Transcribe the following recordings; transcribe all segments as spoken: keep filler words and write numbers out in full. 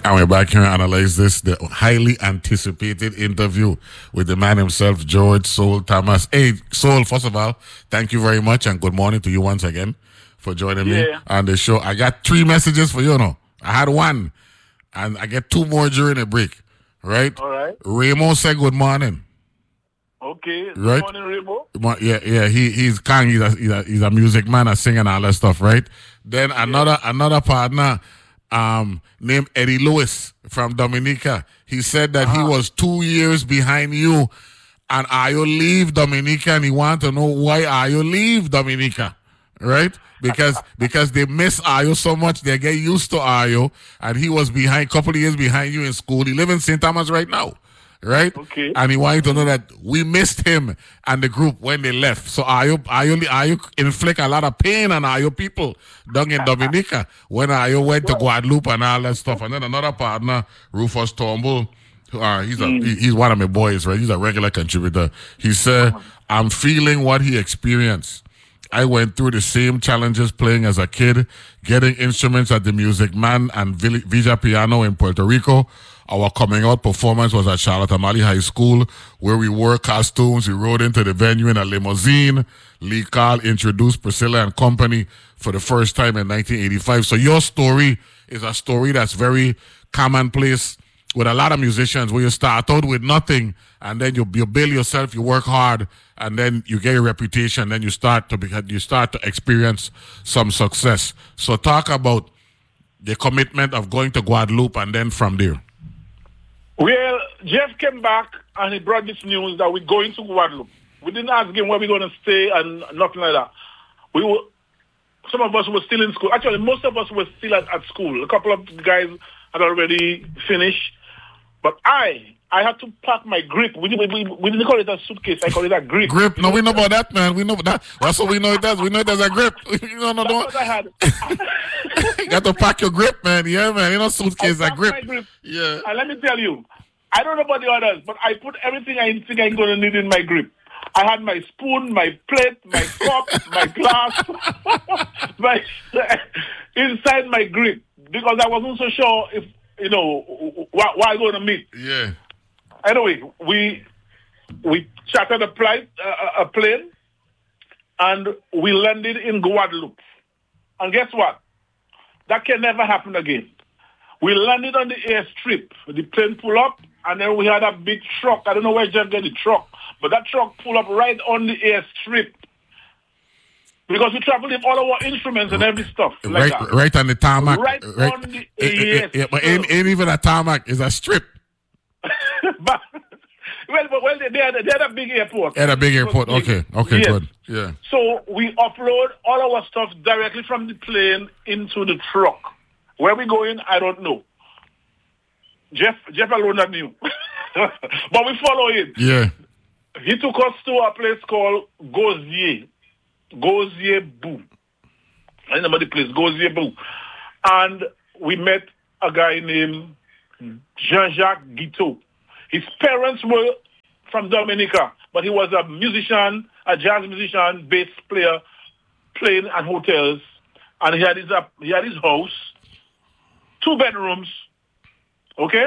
And we're back here to analyze this, the highly anticipated interview with the man himself, George Soul Thomas. Hey, Soul, first of all, thank you very much and good morning to you once again for joining yeah. me on the show. I got three messages for you, no? I had one, and I get two more during the break, right? All right. Ramo said good morning. Okay. Good right? morning, Ramo. Yeah, yeah, he, he's Kang, he's a, he's, a, he's a music man, a singer and all that stuff, right? Then another yeah. another partner, Um, named Eddie Lewis from Dominica. He said that uh-huh. he was two years behind you, and Ayo leave Dominica, and he want to know why Ayo leave Dominica, right? Because because they miss Ayo so much, they get used to Ayo, and he was behind, couple of years behind you in school. He live in Saint Thomas right now. Right? Okay. And he wanted to know that we missed him and the group when they left. So Ayo, Ayo, Ayo inflict a lot of pain on Ayo people down in Dominica when Ayo went to Guadeloupe and all that stuff. And then another partner, Rufus Turnbull, uh, he's a mm. he, he's one of my boys, right? He's a regular contributor. He said, I'm feeling what he experienced. I went through the same challenges playing as a kid, getting instruments at the Music Man and Villa Piano in Puerto Rico. Our coming out performance was at Charlotte Amalie High School, where we wore costumes. We rode into the venue in a limousine. Lee Carl introduced Priscilla and Company for the first time in nineteen eighty-five. So your story is a story that's very commonplace with a lot of musicians, where you start out with nothing, and then you, you build yourself, you work hard, and then you get a reputation, then you start to be, you start to experience some success. So talk about the commitment of going to Guadeloupe and then from there. Well, Jeff came back and he brought this news that we're going to Guadeloupe. We didn't ask him where we're going to stay and nothing like that. We were, some of us were still in school. Actually, most of us were still at, at school. A couple of guys had already finished. But I, I had to pack my grip. We, we, we, we didn't call it a suitcase. I call it a grip. Grip? No, we know about that, man. We know that. That's what we know it does. We know it as a grip. no, no, That's don't. what I had. You got to pack your grip, man. Yeah, man. You know, suitcase, a grip. grip. Yeah. And let me tell you, I don't know about the others, but I put everything I think I'm going to need in my grip. I had my spoon, my plate, my cup, my glass, my inside my grip, because I wasn't so sure if, you know, what, what I'm going to meet. Yeah. Anyway, we we chartered a flight, uh, a plane, and we landed in Guadeloupe. And guess what? That can never happen again. We landed on the airstrip. The plane pulled up, and then we had a big truck. I don't know where Jeff got the truck, but that truck pulled up right on the airstrip. Because we traveled with all our instruments and every stuff. Like right, that. right on the tarmac. Right, right. on the airstrip. Yeah, but ain't, ain't even a tarmac. It's a strip. but, well, but, well, they, they, had, they had a big airport. At a big airport. Okay, okay, yes. good. Yeah. So we offload all our stuff directly from the plane into the truck. Where we going, I don't know. Jeff, Jeff alone that knew. But we follow him. Yeah. He took us to a place called Gosier. Gosier Bou. I remember the place, Gosier Bou. And we met a guy named Jean-Jacques Guiteau. His parents were from Dominica, but he was a musician, a jazz musician, bass player, playing at hotels. And he had his, uh, he had his house, two bedrooms, okay?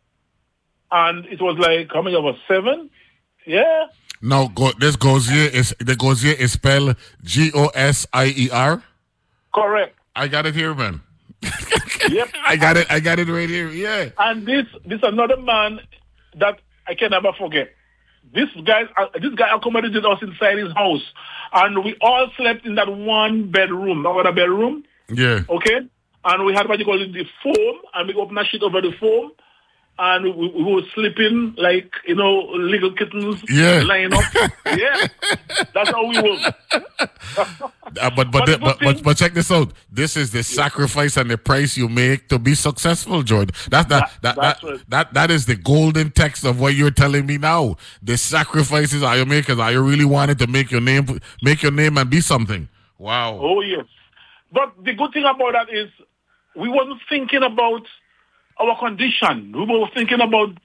And it was like, how many of us? Seven? Yeah. No, go, this Gosier is, the Gosier is spelled G O S I E R? Correct. I got it here, man. Yep. I got it, I got it right here, yeah. And this, this another man that I can never forget. This guy, uh, this guy accommodated us inside his house. And we all slept in that one bedroom, not a bedroom. Yeah. Okay? And we had what you call it, the foam, and we opened a sheet over the foam, and we, we were sleeping like, you know, little kittens yeah. lying up. Yeah. That's how we were. uh, but, but, but, the, but, but, but check this out. This is the yeah. sacrifice and the price you make to be successful, Jordan. That's that, that, that, that, right. that, that is the golden text of what you're telling me now. The sacrifices are you make because I really wanted to make your name, make your name and be something. Wow. Oh, yes. But the good thing about that is we wasn't thinking about our condition. We were thinking about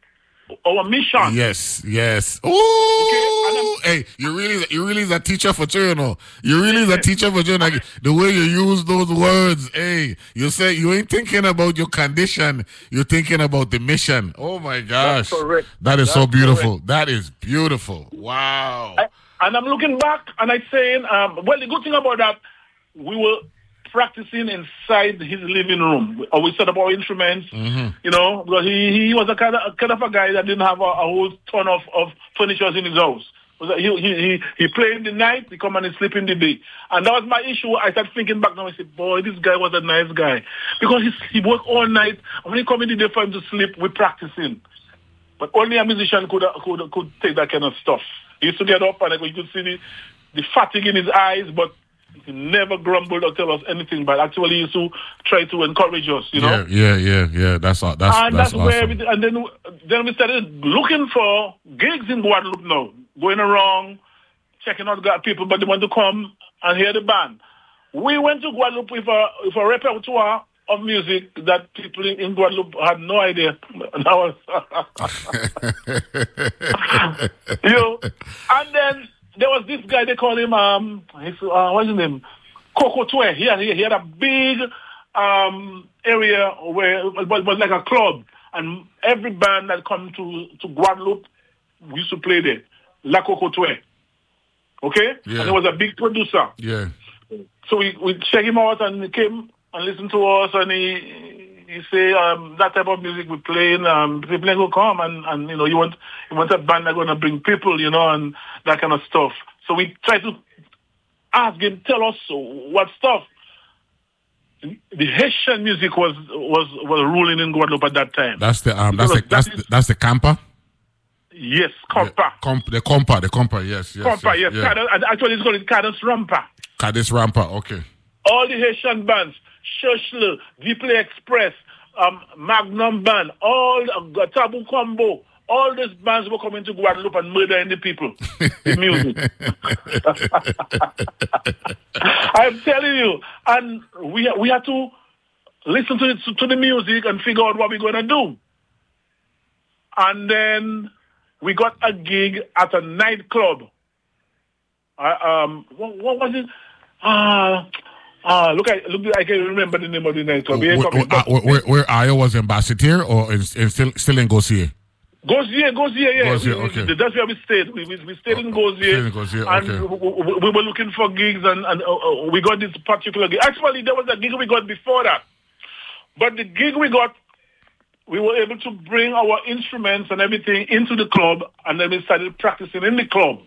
our mission. Yes, yes. Ooh, Okay, hey, you really, you really is a teacher for sure, you know. You really is a teacher for sure. Like, the way you use those words, hey, you say you ain't thinking about your condition. You're thinking about the mission. Oh my gosh, That's correct. that is That's so beautiful. correct. That is beautiful. Wow. I, and I'm looking back and I'm saying, um, well, the good thing about that, we were practicing inside his living room. We, we set up our instruments, Mm-hmm. you know, because he, he was a kind of, a kind of a guy that didn't have a, a whole ton of, of furniture in his house. He, he, he, he played in the night, he come and he sleep in the day. And that was my issue. I started thinking back now, I said, boy, this guy was a nice guy. Because he, he worked all night, and when he come in the day for him to sleep, we're practicing. But only a musician could could could take that kind of stuff. He used to get up and like, you could see the, the fatigue in his eyes, but he never grumbled or tell us anything. But actually, he used to try to encourage us, you know. Yeah, yeah, yeah, yeah. That's all. That's And that's, that's, where awesome. we, and then then we started looking for gigs in Guadeloupe now, going around, checking out got people, but they want to come and hear the band. We went to Guadeloupe with a with a repertoire of music that people in, in Guadeloupe had no idea. And I was, you know, and then there was this guy, they call him, um, his, uh, what's his name? Coco Tue. He had, he had a big um, area where it was, was like a club. And every band that come to, to Guadeloupe, we used to play there. La Coco Tue. Okay? Yeah. And he was a big producer. Yeah. So we, we check him out and he came and listened to us and he he say um, that type of music we playing, um, people will come and, and you know, you want you want a band that's gonna bring people, you know, and that kind of stuff. So we try to ask him, tell us what stuff. The Haitian music was was was ruling in Guadeloupe at that time. That's the um. That's the That that's is- the, that's the camper. Yes, compa. Yeah, comp, the compa, the compa. Yes, yes. Compa, yes. Yeah. Cadence- and actually, it's called Cadence Rampa. Cadence Rampa. Okay. All the Haitian bands, Churchill, Viplay Express, um, Magnum Band, all uh, Taboo Combo, all these bands were coming to Guadeloupe and murdering the people with music. I'm telling you, and we we had to listen to, it, to the music and figure out what we're going to do. And then we got a gig at a nightclub. Uh, um, what, what was it? Ah, uh, uh, look, I look, I can remember the name of the nightclub. Where, where, uh, where, where Aya was ambassador or in, in still still in Gossier? Gozier, Gozier, yeah. Gozier, we, okay. we, that's where we stayed. We, we, we stayed in Gozier. Stayed in Gozier, and okay. we, we, we were looking for gigs, and, and uh, uh, we got this particular gig. Actually, there was a gig we got before that. But the gig we got, we were able to bring our instruments and everything into the club, and then we started practicing in the club.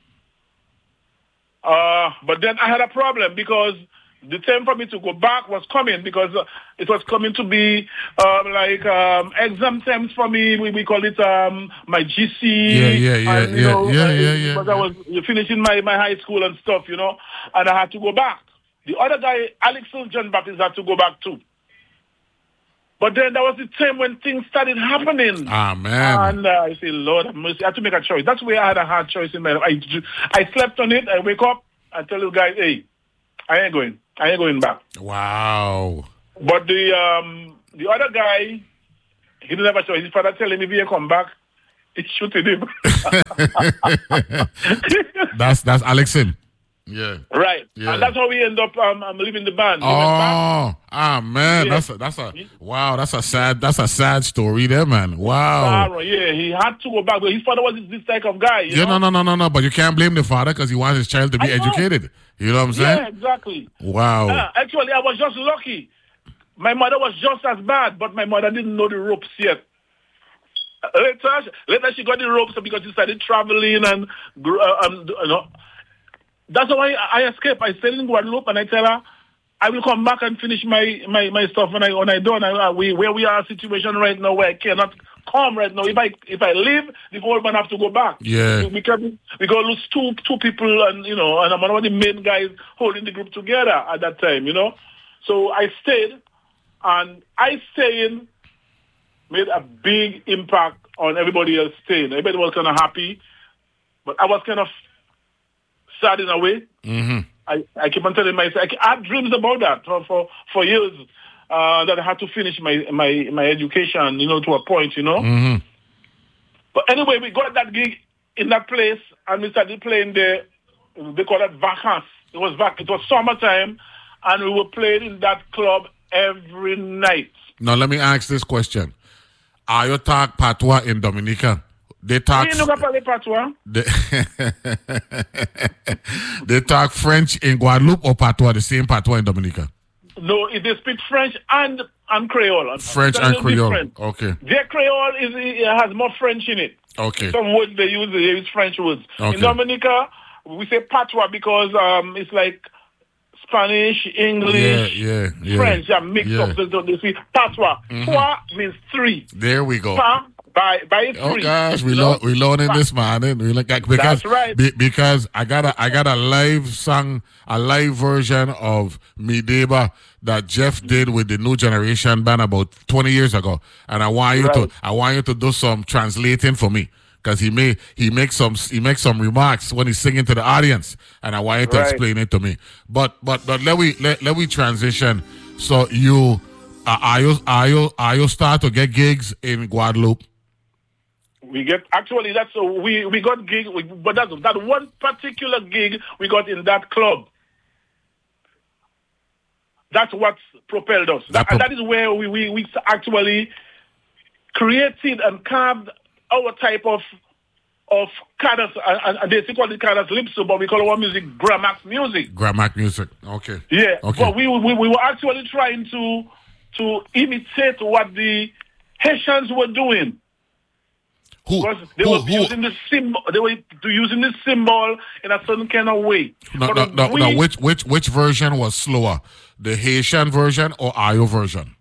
Uh, but then I had a problem because the time for me to go back was coming because uh, it was coming to be um, like um, exam times for me. We, we call it um, my G C. Yeah, yeah, yeah, and, you yeah, know, yeah, uh, yeah, yeah, Because yeah. I was finishing my, my high school and stuff, you know, and I had to go back. The other guy, Alex John Baptist, had to go back too. But then that was the time when things started happening. Ah, man. And uh, I say, Lord have mercy. I had to make a choice. That's where I had a hard choice in my life. I, I slept on it. I wake up. I tell you guys, hey, I ain't going. I ain't going back. Wow. But the um, the other guy, he didn't have a choice. His father tell him if he come back, he's shooting him. That's that's Alexin. Yeah. Right. Yeah. And that's how we end up um, um, leaving the band. We went Oh, back. ah, man. Yeah. That's a that's a wow. That's a sad that's a sad story there, man. Wow. Sarah, yeah, he had to go back. But his father was this type of guy. You Yeah, know? no, no, no, no, no. But you can't blame the father because he wants his child to be I know. educated. You know what I'm saying? Yeah, exactly. Wow. Uh, actually, I was just lucky. My mother was just as bad, but my mother didn't know the ropes yet. Uh, Later, later she got the ropes because she started traveling and, gr- uh, um, you know. That's why I, I escaped. I stayed in Guadeloupe and I tell her, I will come back and finish my, my, my stuff when I when I done. I, we, where we are a situation right now where I cannot come right now. If I if I leave, the whole man have to go back. Yeah. We, we can we gonna lose two two people and you know and I'm one of the main guys holding the group together at that time, you know. So I stayed and I staying made a big impact on everybody else staying. Everybody was kinda happy. But I was kind of sad in a way. Mm-hmm. I, I keep on telling myself, I had dreams about that for, for, for years, uh, that I had to finish my, my, my education, you know, to a point, you know. Mm-hmm. But anyway, we got that gig in that place, and we started playing there. They call it vacances. It was vac- It was summertime, and we were playing in that club every night. Now, let me ask this question. Are you talk patois in Dominica? They talk... We don't parler patois. They, they talk French in Guadeloupe or patois, the same patois in Dominica? No, they speak French and, and Creole. French and Creole. Different. Okay. Their Creole is it has more French in it. Okay. Some words they use, they use French words. Okay. In Dominica, we say patois because um, it's like Spanish, English, yeah, yeah, yeah. French are mixed yeah. up. So they say patois. Mm-hmm. Trois means three. There we go. Pa, by by three. Oh gosh, we lo- we learning this, man. We like because That's right. Be, because I got a I got a live song, a live version of Me Deba that Jeff did with the New Generation band about twenty years ago, and I want you right. to I want you to do some translating for me. Because he may he makes some he makes some remarks when he's singing to the audience, and I want you to right. explain it to me. But but but let we let, let we transition. So you uh, are you are you are you start to get gigs in Guadeloupe? We get actually that's a, we we got gig, we, but that's that one particular gig we got in that club. That's what propelled us, that, pro- and that is where we, we we actually created and carved our type of of cadence, and, and they call it cadence calypso, but we call our music Gramax music. Gramax music, okay. Yeah, okay. But we, we we were actually trying to to imitate what the Haitians were doing. Who, because they who, were who? using the symbol. They were using the symbol in a certain kind of way. No, no, no, we, no. Which which which version was slower, the Haitian version or Ayo version?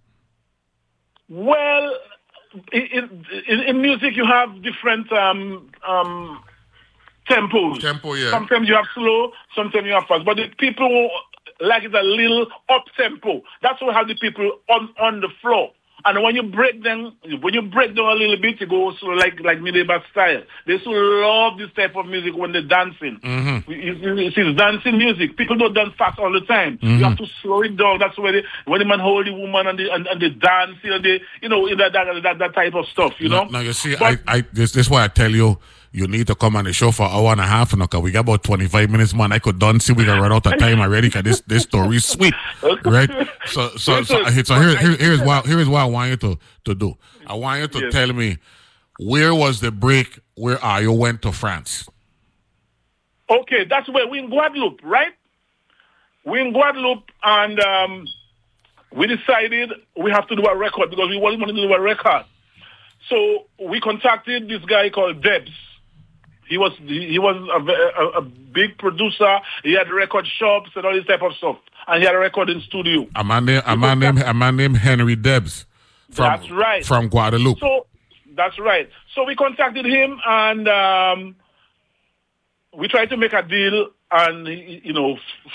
Well. In, in, in music, you have different um, um, tempos. Tempo, yeah. Sometimes you have slow, sometimes you have fast. But the people like it a little up tempo. That's what have the people on, on the floor. And when you break them, when you break down a little bit, you go slow, like like Mideba style. They so love this type of music when they're dancing. Mm-hmm. It's, it's dancing music. People don't dance fast all the time. Mm-hmm. You have to slow it down. That's where they, when the man hold the woman and they and, and they dance, you know, they you know that that, that, that type of stuff. You no, know. Now you see, but, I I this this is why I tell you. You need to come on the show for an hour and a half, and okay, we got about twenty-five minutes, man. I could done see we can run out of time already because this this story is sweet, right? So so so, so, so here, here here's what here's what I want you to, to do. I want you to yes. tell me where was the break where Ayo went to France. Okay, that's where we in Guadeloupe, right? We in Guadeloupe, and um, we decided we have to do a record because we wanted to do a record. So we contacted this guy called Debs. He was he was a, a, a big producer. He had record shops and all this type of stuff, and he had a recording studio. A man named a man named a man named Henry Debs. From, that's right. From Guadeloupe. So that's right. So we contacted him, and um, we tried to make a deal. And you know,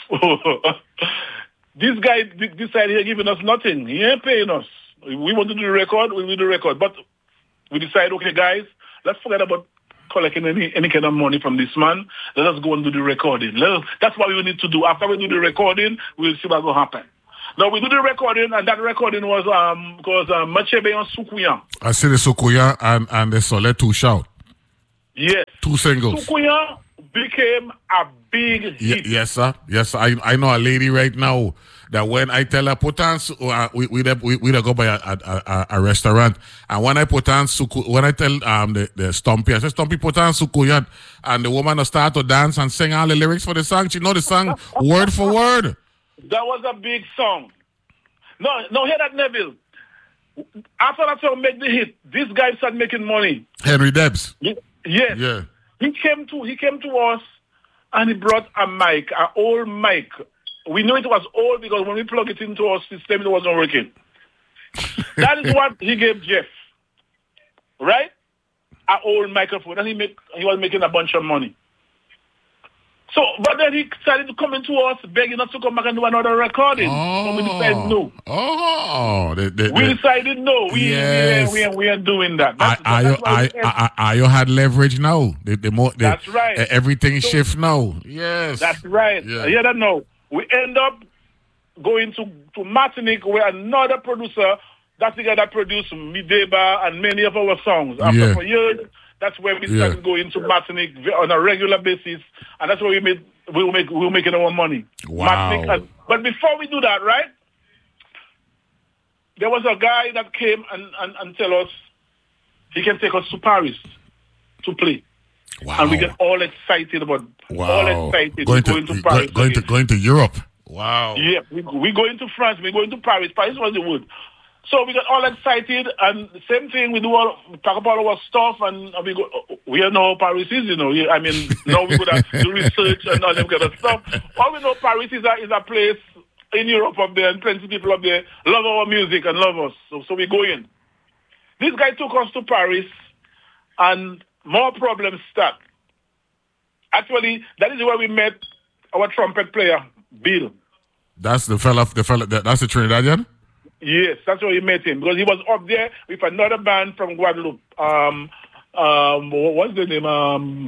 this guy decided he's giving us nothing. He ain't paying us. We want to do the record. We will do the record, but we decided, okay, guys, let's forget about collecting any, any kind of money from this man. Let us go and do the recording. Let us, that's what we need to do. After we do the recording, we'll see what's going to happen. Now, we do the recording, and that recording was um because um, Machebe on Sukuya. I see the Sukuya and, and the Soleil Two Shout. Yes. Two singles. Sukuya became a big hit. Y- yes, sir. Yes, sir. I, I know a lady right now that when I tell her put on, uh, we we we we go by a, a, a, a restaurant, and when I put on suku, when I tell um the, the Stumpy, I say Stumpy put on sukuyan, and the woman will start to dance and sing all the lyrics for the song. She know the song word for word. That was a big song. No, no, hear that, Neville. After that song made the hit, this guy started making money. Henry Debs. Yes. Yeah. He came to he came to us, and he brought a mic, an old mic. We knew it was old because when we plug it into our system, it wasn't working. That is what he gave Jeff, right? An old microphone, and he make he was making a bunch of money. So, but then he started to come into us, begging us to come back and do another recording. Oh, so we decided no. Oh, they, they, we they, decided no. We yes. we, we, we are doing that. That's, I, that's I, I, I, I, had leverage now. They, they more, they, that's right. Everything so, shifts now. Yes, that's right. Yeah, yeah that no. We end up going to, to Martinique, where another producer that's the guy that produced Mideba and many of our songs. After Yeah. for years, that's where we started Yeah. going to Martinique on a regular basis, and that's where we made we were make we were making our money. Wow. Martinique and, but before we do that, right? There was a guy that came and, and, and tell us he can take us to Paris to play. Wow. And we get all excited about wow. all excited Going, going to, to Paris. go- going to again. going to Europe. Wow. Yeah, we we going to France, we going to Paris. Paris was the word. So we got all excited, and same thing. We do all we talk about our stuff, and we go. We know how Paris is, you know. I mean, now we go to do research and all that kind of stuff. All we know, Paris is a is a place in Europe up there, and plenty of people up there love our music and love us. So so we go in. This guy took us to Paris, and more problems start. Actually, that is where we met our trumpet player, Bill. That's the fella. The fella. That, that's the Trinidadian. Yes, that's where we met him, because he was up there with another band from Guadeloupe. Um, um, what's the name? Um,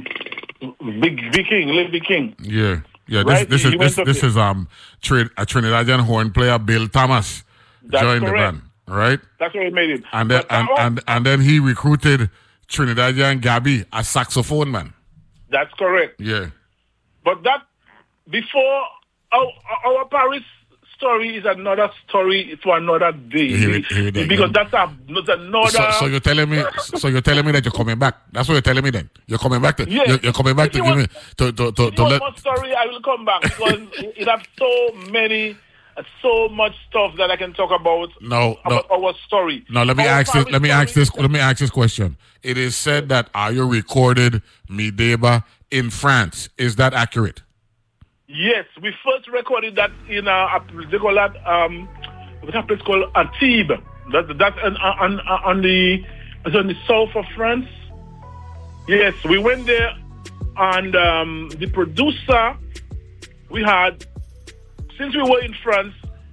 Big Big King, Lil Big King. Yeah, yeah. This, Right? this He is went this, up this there. is um Trin- a Trinidadian horn player, Bill Thomas, That's joined the correct. band, right? That's where we met him. And then But that and, one- and and then he recruited Trinidadian Gabby, a saxophone man. that's correct. Yeah. But that before our, our Paris story is another story for another day. Here it- here it is. Because that's a, that's another. So, so you're telling me, so you're telling me that you're coming back. That's what you're telling me. Then you're coming back to, Yes. you're, you're coming back If to you give me want- to to to, If to you let. want more story, I will come back, because it has so many, so much stuff that I can talk about. No, no. about our story. Now let me Our ask this. Paris Let me story ask this. is- Let me ask this question. It is said that Ayo recorded Mideba in France. Is that accurate? Yes, we first recorded that in a, a they call that um, what's that place called Antibes. That that's on, on, on the it's on the south of France. Yes, we went there, and um, the producer we had, since we were in France,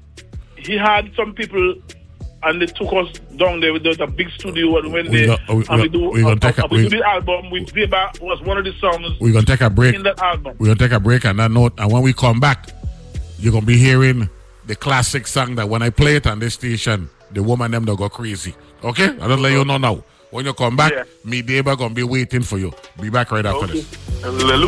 he had some people, and they took us down there. There was a big studio, and when We they got- we- and we we- do we gonna uh, take a- uh, we we- do the album with Deba was one of the songs We're gonna take a break. in that album. We're gonna take a break on that note, and when we come back, you're gonna be hearing the classic song that when I play it on this station, the woman them don't go crazy. Okay, I don't let you know now. When you come back, Yeah. Mideba gonna be waiting for you. Be back right after Okay. this. Uh,